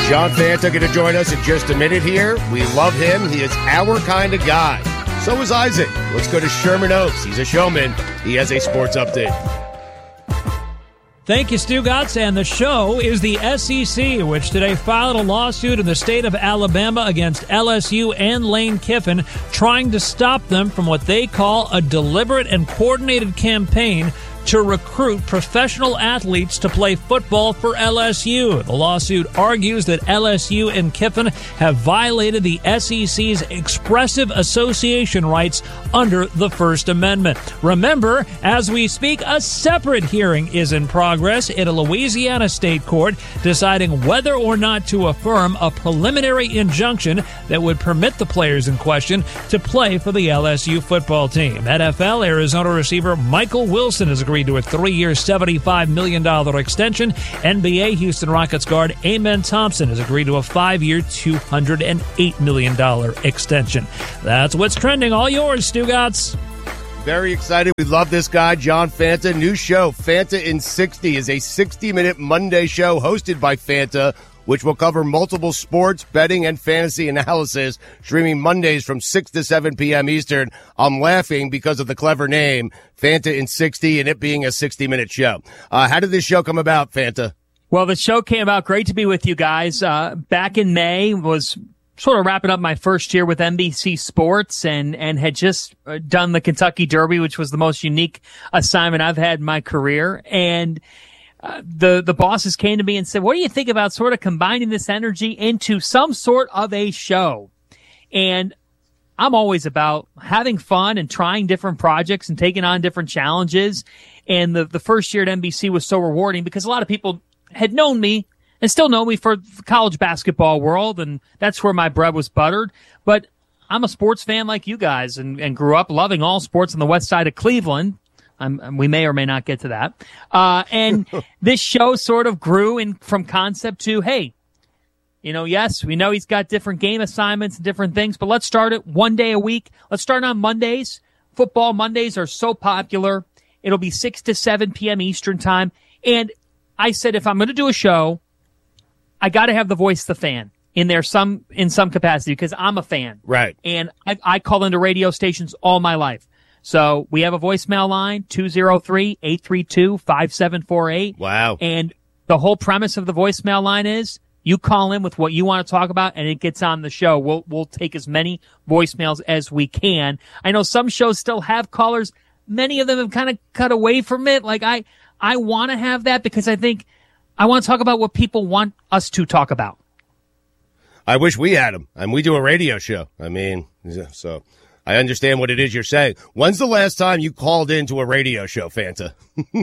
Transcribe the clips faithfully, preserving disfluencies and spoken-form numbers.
John Fanta going to join us in just a minute here. We love him. He is our kind of guy. So is Isaac. Let's go to Sherman Oaks. He's a showman. He has a sports update. Thank you, Stugotz. And the show is the S E C, which today filed a lawsuit in the state of Alabama against L S U and Lane Kiffin, trying to stop them from what they call a deliberate and coordinated campaign to recruit professional athletes to play football for L S U. The lawsuit argues that L S U and Kiffin have violated the S E C's expressive association rights under the First Amendment. Remember, as we speak, a separate hearing is in progress in a Louisiana state court deciding whether or not to affirm a preliminary injunction that would permit the players in question to play for the L S U football team. N F L Arizona receiver Michael Wilson has agreed to a three-year, seventy-five million dollars extension. N B A Houston Rockets guard Amen Thompson has agreed to a five-year, two hundred eight million dollars extension. That's what's trending. All yours, Stugotz. Very excited. We love this guy, John Fanta. New show, Fanta in sixty, is a sixty-minute Monday show hosted by Fanta, which will cover multiple sports, betting, and fantasy analysis, streaming Mondays from six to seven p.m. Eastern. I'm laughing because of the clever name, Fanta in sixty, and it being a sixty-minute show. Uh, how did this show come about, Fanta? Well, the show came about. Great to be with you guys. Uh, back in May, was sort of wrapping up my first year with N B C Sports and, and had just done the Kentucky Derby, which was the most unique assignment I've had in my career. And Uh, the, the bosses came to me and said, what do you think about sort of combining this energy into some sort of a show? And I'm always about having fun and trying different projects and taking on different challenges. And the, the first year at N B C was so rewarding because a lot of people had known me and still know me for the college basketball world. And that's where my bread was buttered. But I'm a sports fan like you guys and, and grew up loving all sports on the west side of Cleveland. I'm, we may or may not get to that. Uh, and this show sort of grew in from concept to, hey, you know, yes, we know he's got different game assignments and different things, but let's start it one day a week. Let's start on Mondays. Football Mondays are so popular. It'll be six to seven p.m. Eastern time. And I said, if I'm going to do a show, I got to have the voice of the fan in there some, in some capacity because I'm a fan. Right. And I, I call into radio stations all my life. So we have a voicemail line, two oh three, eight three two, five seven four eight. Wow. And the whole premise of the voicemail line is you call in with what you want to talk about and it gets on the show. We'll, we'll take as many voicemails as we can. I know some shows still have callers. Many of them have kind of cut away from it. Like I, I want to have that because I think I want to talk about what people want us to talk about. I wish we had them, and we do a radio show. I mean, so I understand what it is you're saying. When's the last time you called into a radio show, Fanta?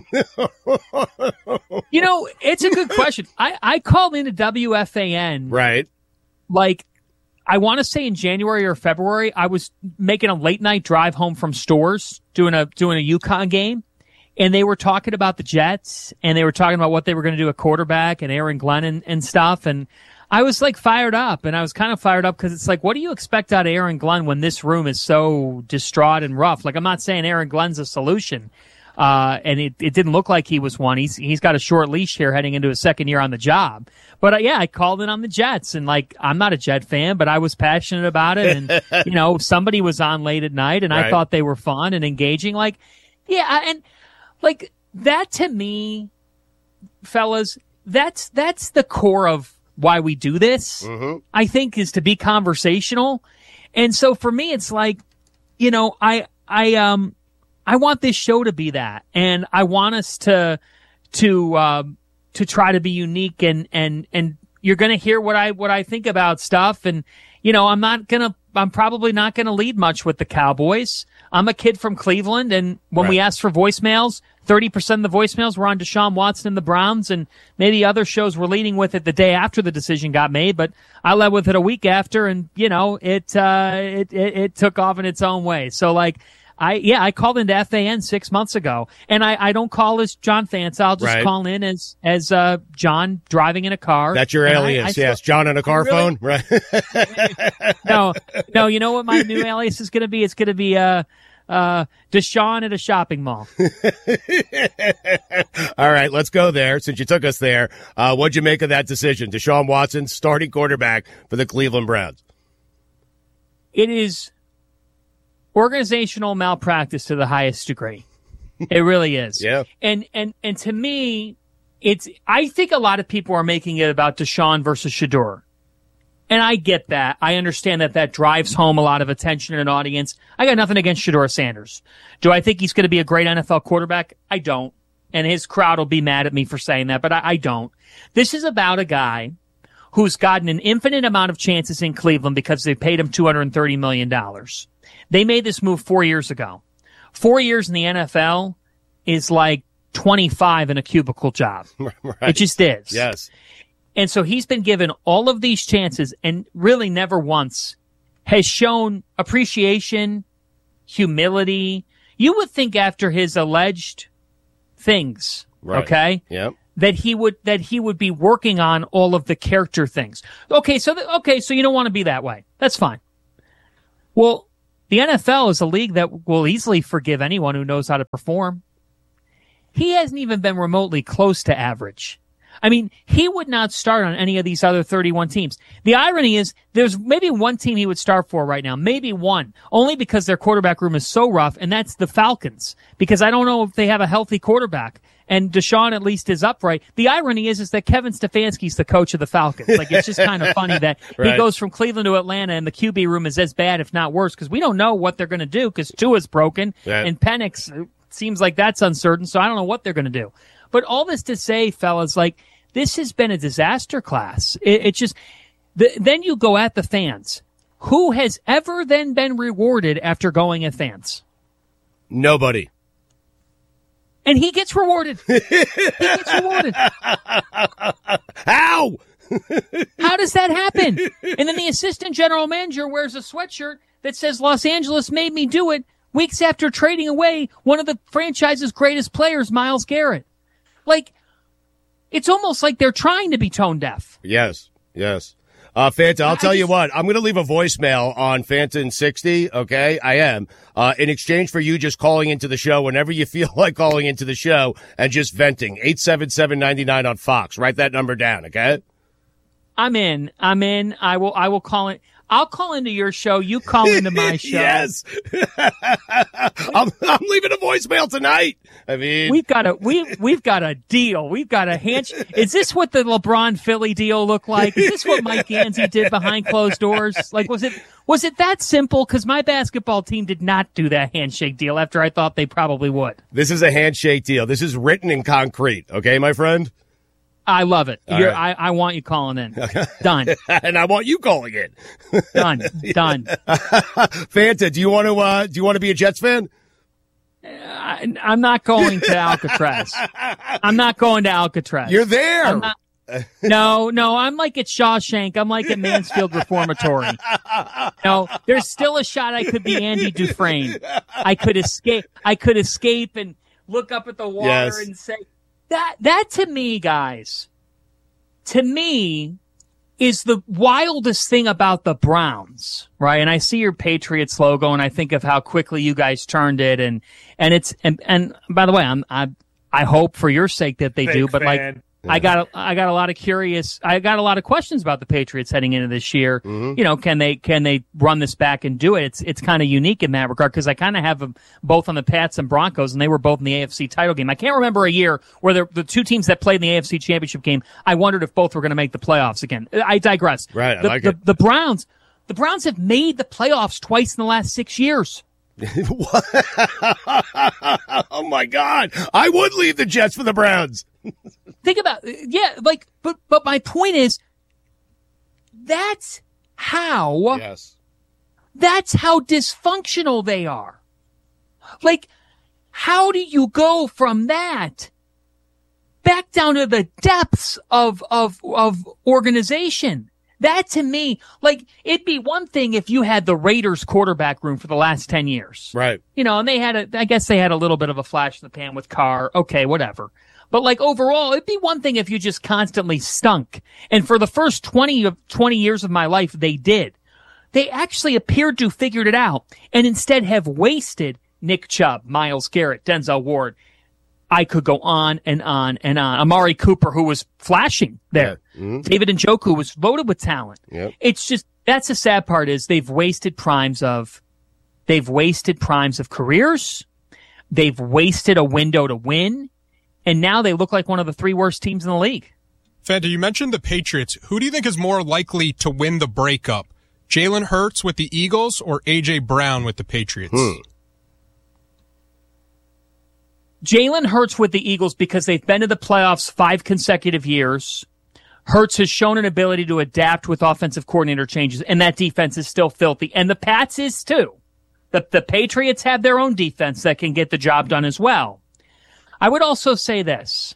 You know, it's a good question. I, I called into W F A N. Right. Like, I want to say in January or February, I was making a late night drive home from stores, doing a doing a UConn game, and they were talking about the Jets, and they were talking about what they were going to do at quarterback and Aaron Glenn and, and stuff, and I was like fired up, and I was kind of fired up because it's like, what do you expect out of Aaron Glenn when this room is so distraught and rough? Like, I'm not saying Aaron Glenn's a solution, uh, and it, it didn't look like he was one. He's he's got a short leash here heading into his second year on the job. But uh, yeah, I called in on the Jets, and like, I'm not a Jet fan, but I was passionate about it, and you know, somebody was on late at night, and right. I thought they were fun and engaging. Like, yeah, and like that to me, fellas, that's that's the core of why we do this, mm-hmm. I think, is to be conversational. And so for me, it's like, you know, I, I, um, I want this show to be that. And I want us to, to, um, to try to be unique and, and, and you're going to hear what I, what I think about stuff. And, you know, I'm not going to, I'm probably not going to lead much with the Cowboys. I'm a kid from Cleveland. And when right. we asked for voicemails, thirty percent of the voicemails were on Deshaun Watson and the Browns, and maybe other shows were leading with it the day after the decision got made, but I led with it a week after, and, you know, it, uh, it, it, it took off in its own way. So, like, I, yeah, I called into F A N six months ago, and I, I don't call as John Fanta. I'll just right. call in as, as, uh, John driving in a car. That's your alias, I, I yes. Still, John on a car really, phone, right? no, no, you know what my new alias is going to be? It's going to be, uh, uh, Deshaun at a shopping mall. All right, let's go there. Since you took us there, uh, what'd you make of that decision? Deshaun Watson, starting quarterback for the Cleveland Browns. It is organizational malpractice to the highest degree. It really is. Yeah. And and and to me, it's. I think a lot of people are making it about Deshaun versus Shedeur. And I get that. I understand that that drives home a lot of attention in an audience. I got nothing against Shedeur Sanders. Do I think he's going to be a great N F L quarterback? I don't. And his crowd will be mad at me for saying that, but I, I don't. This is about a guy who's gotten an infinite amount of chances in Cleveland because they paid him two hundred thirty million dollars. They made this move four years ago. Four years in the N F L is like twenty-five in a cubicle job. Right. It just is. Yes. And so he's been given all of these chances and really never once has shown appreciation, humility. You would think after his alleged things, Right. okay, Yep. that he would that he would be working on all of the character things. Okay, so th- okay, so you don't want to be that way. That's fine. Well, the N F L is a league that will easily forgive anyone who knows how to perform. He hasn't even been remotely close to average. I mean, he would not start on any of these other thirty-one teams. The irony is there's maybe one team he would start for right now, maybe one, only because their quarterback room is so rough, and that's the Falcons, because I don't know if they have a healthy quarterback, and Deshaun at least is upright. The irony is is that Kevin Stefanski's the coach of the Falcons. Like, it's just kind of funny that Right. he goes from Cleveland to Atlanta, and the Q B room is as bad, if not worse, because we don't know what they're going to do, because Tua's broken, Yeah. and Penix seems like that's uncertain, so I don't know what they're going to do. But all this to say, fellas, like, this has been a disaster class. It, it just, the, then you go at the fans. Who has ever then been rewarded after going at fans? Nobody. And he gets rewarded. He gets rewarded. How? How does that happen? And then the assistant general manager wears a sweatshirt that says Los Angeles made me do it weeks after trading away one of the franchise's greatest players, Myles Garrett. Like, it's almost like they're trying to be tone deaf. Yes, yes. Uh, Fanta, I'll I tell you just- what. I'm going to leave a voicemail on Fanta in sixty, okay? I am. Uh, in exchange for you just calling into the show whenever you feel like calling into the show and just venting. eight seven seven, nine nine on Fox. Write that number down, okay? I'm in. I'm in. I will. I will call it. I'll call into your show. You call into my show. Yes. I'm, I'm leaving a voicemail tonight. I mean, We've got a we we've got a deal. We've got a handshake. Is this what the LeBron Philly deal looked like? Is this what Mike Gansey did behind closed doors? Like, was it was it that simple? Because my basketball team did not do that handshake deal after I thought they probably would. this is a handshake deal. This is written in concrete, okay, my friend? I love it. All You're, right. I I want you calling in. Done. And I want you calling in. Done. Done. Fanta, do you want to uh, do you want to be a Jets fan? I, I'm not going to Alcatraz. I'm not going to Alcatraz. You're there. I'm not- no, no, I'm like at Shawshank. I'm like at Mansfield Reformatory. No, there's still a shot I could be Andy Dufresne. I could escape. I could escape and look up at the water Yes. and say that. That to me, guys, to me is the wildest thing about the Browns, right? And I see your Patriots logo, and I think of how quickly you guys turned it, and and it's and and by the way, I'm I I hope for your sake that they Big do, but like. fan. I got a, I got a lot of curious. I got a lot of questions about the Patriots heading into this year. You know, can they can they run this back and do it? It's it's kind of unique in that regard because I kind of have them both on the Pats and Broncos, and they were both in the A F C title game. I can't remember a year where the the two teams that played in the A F C championship game. I wondered if both were going to make the playoffs again. I digress. Right, I the, like the, it. the Browns. The Browns have made the playoffs twice in the last six years. Oh my God! I would leave the Jets for the Browns. Think about, yeah, like, but but my point is, that's how. Yes. That's how dysfunctional they are. Like, how do you go from that back down to the depths of, of, of organization? That to me, like, it'd be one thing if you had the Raiders quarterback room for the last ten years. Right. You know, and they had a, I guess they had a little bit of a flash in the pan with Carr. Okay, whatever. But like overall, it'd be one thing if you just constantly stunk. And for the first twenty of twenty years of my life, they did. They actually appeared to have figured it out and instead have wasted Nick Chubb, Myles Garrett, Denzel Ward. I could go on and on and on. Amari Cooper, who was flashing there. Yeah. Mm-hmm. David Njoku was loaded with talent. Yep. It's just, that's the sad part is they've wasted primes of, they've wasted primes of careers. They've wasted a window to win. And now they look like one of the three worst teams in the league. Fanta, you mentioned the Patriots. Who do you think is more likely to win the breakup? Jalen Hurts with the Eagles or A J Brown with the Patriots? Hmm. Jalen Hurts with the Eagles because they've been to the playoffs five consecutive years. Hurts has shown an ability to adapt with offensive coordinator changes, and that defense is still filthy. And the Pats is too. The, the Patriots have their own defense that can get the job done as well. I would also say this.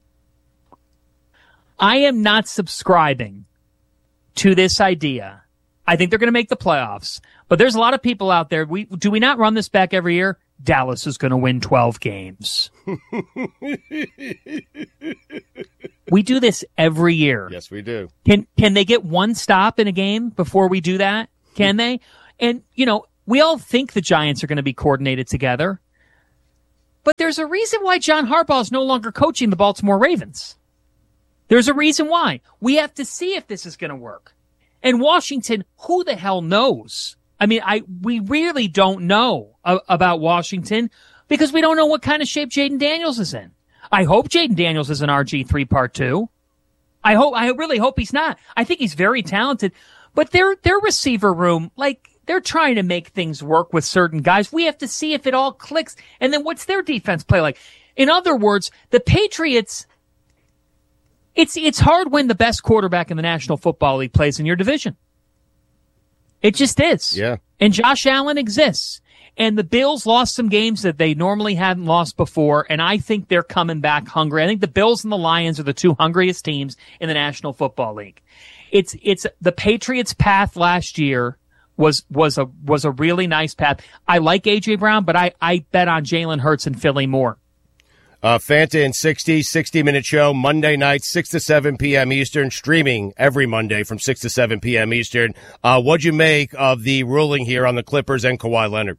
I am not subscribing to this idea. I think they're going to make the playoffs, but there's a lot of people out there. We do we not run this back every year? Dallas is going to win twelve games. We do this every year. Yes, we do. Can can they get one stop in a game before we do that? Can they? And, you know, we all think the Giants are going to be coordinated together, but there's a reason why John Harbaugh is no longer coaching the Baltimore Ravens. There's a reason why. We have to see if this is going to work. And Washington, who the hell knows? I mean, I we really don't know uh, about Washington because we don't know what kind of shape Jaden Daniels is in. I hope Jaden Daniels is an R G three part two. I hope, I really hope he's not. I think he's very talented, but their their receiver room, like, they're trying to make things work with certain guys. We have to see if it all clicks. And then what's their defense play like? In other words, the Patriots, it's it's hard when the best quarterback in the National Football League plays in your division. It just is. Yeah. And Josh Allen exists. And the Bills lost some games that they normally hadn't lost before, and I think they're coming back hungry. I think the Bills and the Lions are the two hungriest teams in the National Football League. It's it's the Patriots' path last year was was a was a really nice path. I like A J Brown, but I, I bet on Jalen Hurts and Philly more. Uh, Fanta in sixty, sixty-minute show, Monday night, six to seven p.m. Eastern, streaming every Monday from six to seven p.m. Eastern. Uh, what'd you make of the ruling here on the Clippers and Kawhi Leonard?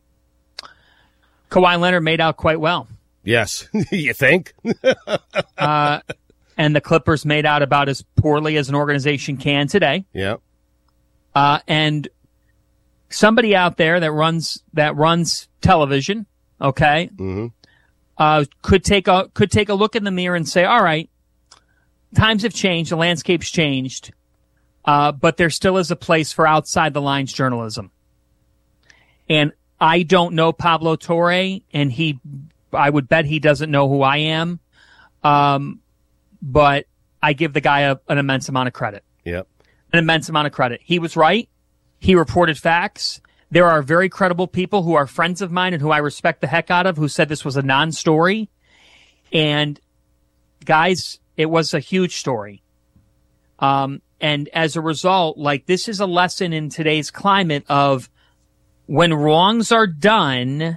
Kawhi Leonard made out quite well. Yes. You think? uh, and the Clippers made out about as poorly as an organization can today. Yeah. Uh, and somebody out there that runs that runs television, okay, mm-hmm. uh, could take a could take a look in the mirror and say, all right, times have changed, the landscape's changed, uh, but there still is a place for outside the lines journalism. And I don't know Pablo Torre, and he, I would bet he doesn't know who I am, um, but I give the guy a, an immense amount of credit. Yep. An immense amount of credit. He was right. He reported facts. There are very credible people who are friends of mine and who I respect the heck out of who said this was a non-story. And guys, it was a huge story. Um, and as a result, like, this is a lesson in today's climate of when wrongs are done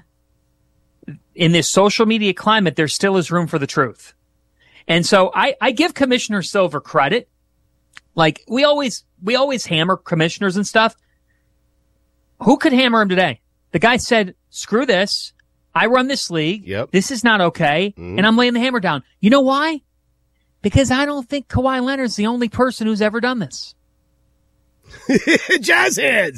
in this social media climate, there still is room for the truth. And so I, I give Commissioner Silver credit. Like, we always, we always hammer commissioners and stuff. Who could hammer him today? The guy said, screw this. I run this league. Yep. This is not okay. Mm-hmm. And I'm laying the hammer down. You know why? Because I don't think Kawhi Leonard's the only person who's ever done this. Jazz hands.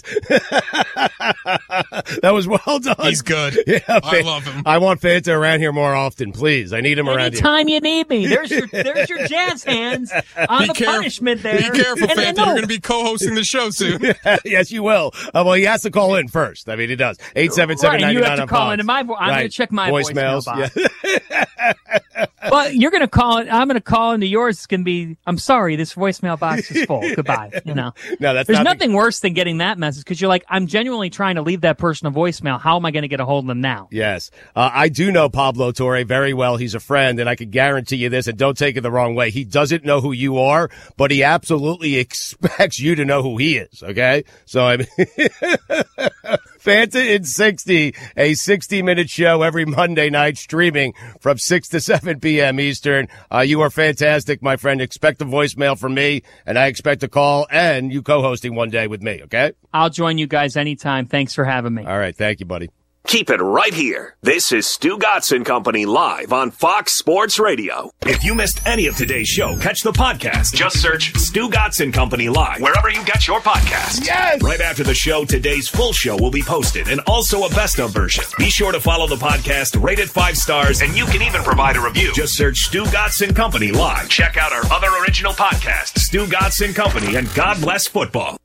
That was well done. He's good. Yeah, I love him. I want Fanta around here more often, please. I need him Anytime around here. Anytime you need me. There's your there's your jazz hands on be the careful. punishment there. Be careful, and, Fanta. and no. You're going to be co-hosting the show soon. Yes, you will. Uh, well, he has to call in first. I mean, he does. eight seven seven, nine nine Right, you have to call into my vo- I'm right. going to check my voicemails. voicemail box. Yeah. Well, you're going to call it. I'm going to call into yours. It's going to be, I'm sorry, this voicemail box is full. Goodbye. You know, no, that's there's not nothing the... worse than getting that message because you're like, I'm genuinely trying to leave that person a voicemail. How am I going to get a hold of them now? Yes. Uh, I do know Pablo Torre very well. He's a friend, and I can guarantee you this, and don't take it the wrong way. He doesn't know who you are, but he absolutely expects you to know who he is, okay? So, I mean, Fanta in sixty, a sixty-minute show every Monday night, streaming from six to seven p.m. Eastern. Uh, you are fantastic, my friend. Expect a voicemail from me, and I expect a call and you co-hosting one day with me, okay? I'll join you guys anytime. Thanks for having me. All right. Thank you, buddy. Keep it right here. This is Stu Gotson Company live on Fox Sports Radio. If you missed any of today's show, catch the podcast. Just search Stu Gotson Company live wherever you get your podcasts. Yes! Right after the show, today's full show will be posted and also a best of version. Be sure to follow the podcast, rate it five stars, and you can even provide a review. Just search Stu Gotson Company live. Check out our other original podcasts, Stu Gotson Company and God Bless Football.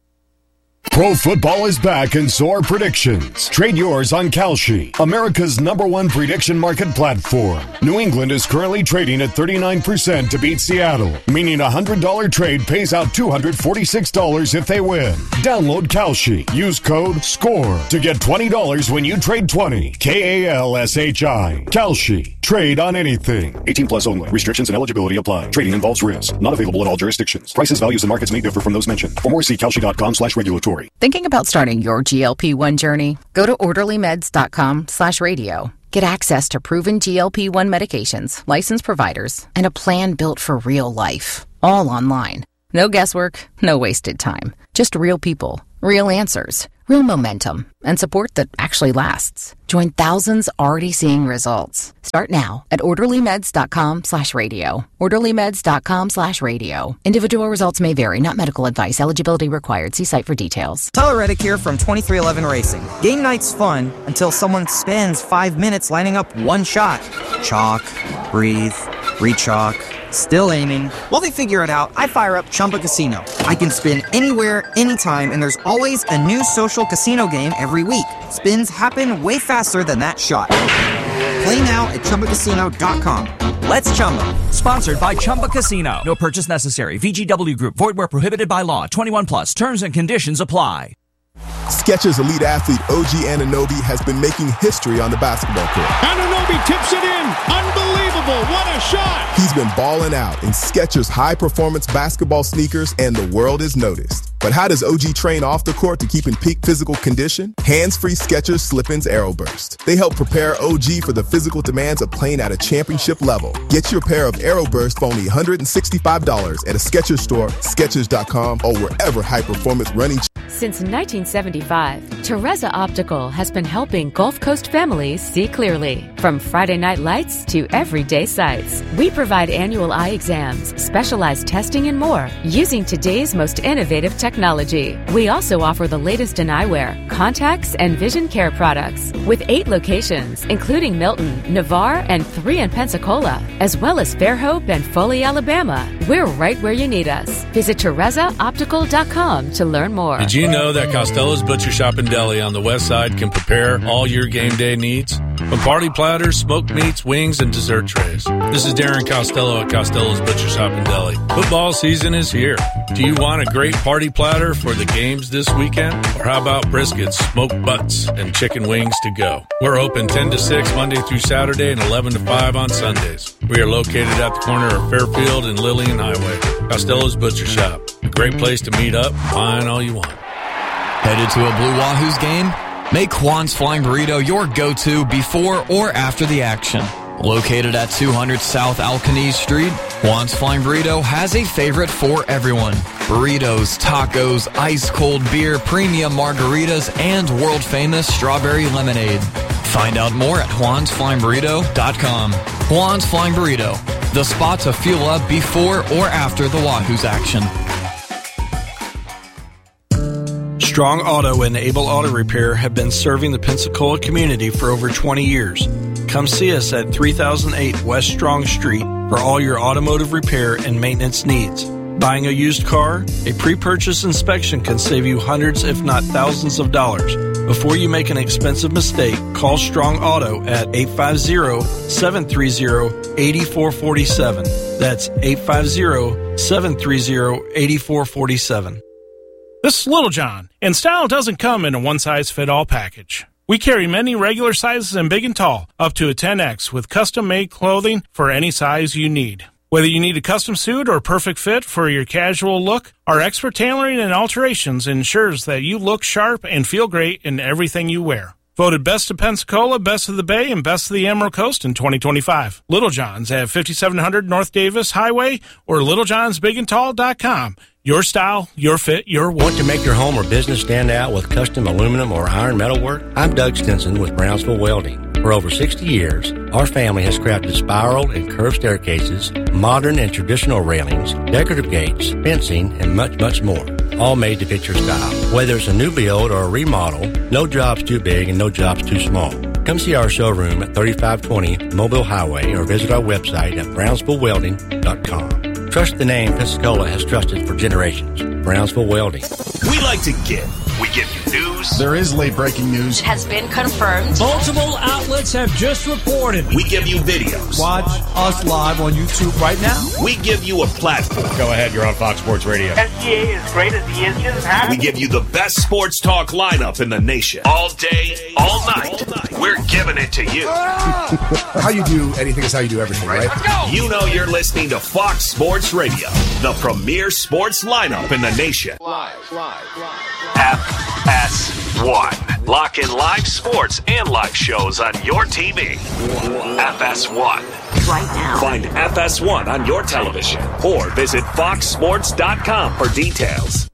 Pro football is back and so are predictions. Trade yours on Kalshi, America's number one prediction market platform. New England is currently trading at thirty-nine percent to beat Seattle, meaning a one hundred dollars trade pays out two hundred forty-six dollars if they win. Download Kalshi. Use code SCORE to get twenty dollars when you trade twenty. K A L S H I. Kalshi. Trade on anything. eighteen plus only. Restrictions and eligibility apply. Trading involves risk. Not available in all jurisdictions. Prices, values, and markets may differ from those mentioned. For more, see Kalshi.com slash regulatory. Thinking about starting your G L P one journey? Go to orderlymeds.com slash radio. Get access to proven G L P one medications, licensed providers, and a plan built for real life. All online. No guesswork, no wasted time. Just real people, real answers, real momentum, and support that actually lasts. Join thousands already seeing results. Start now at orderlymeds.com slash radio. orderlymeds.com slash radio. Individual results may vary, not medical advice. Eligibility required. See site for details. Tyler Reddick here from twenty-three eleven Racing. Game night's fun until someone spends five minutes lining up one shot. Chalk, breathe, re-chalk. Still aiming. While they figure it out, I fire up Chumba Casino. I can spin anywhere, anytime, and there's always a new social casino game every week. Spins happen way faster than that shot. Play now at Chumba Casino dot com. Let's Chumba. Sponsored by Chumba Casino. No purchase necessary. V G W Group. Void where prohibited by law. twenty-one plus. Terms and conditions apply. Skechers elite athlete O G Anunoby has been making history on the basketball court. Anunoby tips it in. Unbelievable. What a shot. He's been balling out in Skechers high-performance basketball sneakers, and the world has noticed. But how does O G train off the court to keep in peak physical condition? Hands-free Skechers Slip-ins Aeroburst. They help prepare O G for the physical demands of playing at a championship level. Get your pair of Aeroburst for only one hundred sixty-five dollars at a Skechers store, Skechers dot com, or wherever high-performance running. Since nineteen seventy-five, Teresa Optical has been helping Gulf Coast families see clearly. From Friday night lights to everyday sights, we provide annual eye exams, specialized testing, and more using today's most innovative technology. We also offer the latest in eyewear, contacts, and vision care products with eight locations, including Milton, Navarre, and three in Pensacola, as well as Fairhope and Foley, Alabama. We're right where you need us. Visit Teresa Optical dot com to learn more. Did you know that Costello's Butcher Shop and Deli on the west side can prepare all your game day needs? From party platters, smoked meats, wings, and dessert trays. This is Darren Costello at Costello's Butcher Shop and Deli. Football season is here. Do you want a great party platter for the games this weekend? Or how about briskets, smoked butts, and chicken wings to go? We're open ten to six Monday through Saturday and eleven to five on Sundays. We are located at the corner of Fairfield and Lillian Highway. Costello's Butcher Shop. A great place to meet up, find all you want. Headed to a Blue Wahoos game? Make Juan's Flying Burrito your go-to before or after the action. Located at two hundred South Alcanese Street, Juan's Flying Burrito has a favorite for everyone. Burritos, tacos, ice-cold beer, premium margaritas, and world-famous strawberry lemonade. Find out more at juans flying burrito dot com. Juan's Flying Burrito, the spot to fuel up before or after the Wahoos action. Strong Auto and Able Auto Repair have been serving the Pensacola community for over twenty years. Come see us at three thousand eight West Strong Street for all your automotive repair and maintenance needs. Buying a used car? A pre-purchase inspection can save you hundreds if not thousands of dollars. Before you make an expensive mistake, call Strong Auto at eight five zero, seven three zero, eight four four seven. That's eight five zero, seven three zero, eight four four seven. This is Little John, and style doesn't come in a one-size-fit-all package. We carry many regular sizes and big and tall, up to a ten X, with custom-made clothing for any size you need. Whether you need a custom suit or perfect fit for your casual look, our expert tailoring and alterations ensures that you look sharp and feel great in everything you wear. Voted Best of Pensacola, Best of the Bay, and Best of the Emerald Coast in twenty twenty-five. Little John's at fifty-seven hundred North Davis Highway or little johns big and tall dot com. Your style, your fit, your way. Want to make your home or business stand out with custom aluminum or iron metal work? I'm Doug Stinson with Brownsville Welding. For over sixty years, our family has crafted spiral and curved staircases, modern and traditional railings, decorative gates, fencing, and much, much more. All made to fit your style. Whether it's a new build or a remodel, no job's too big and no job's too small. Come see our showroom at thirty-five twenty Mobile Highway or visit our website at brownsville welding dot com. Trust the name Pensacola has trusted for generations. Brownsville Welding. We like to give. We give you news. There is late breaking news. It has been confirmed. Multiple outlets have just reported. We give you videos. Watch us live on YouTube right now. We give you a platform. Go ahead, you're on Fox Sports Radio. S G A is great as he is just happy. We give you the best sports talk lineup in the nation. All day, all night. All night. We're giving it to you. How you do anything is how you do everything, right? Let's go. You know you're listening to Fox Sports Radio, the premier sports lineup in the nation. Live, live, live. F S one. Lock in live sports and live shows on your T V. F S one. Right now. Find F S one on your television or visit fox sports dot com for details.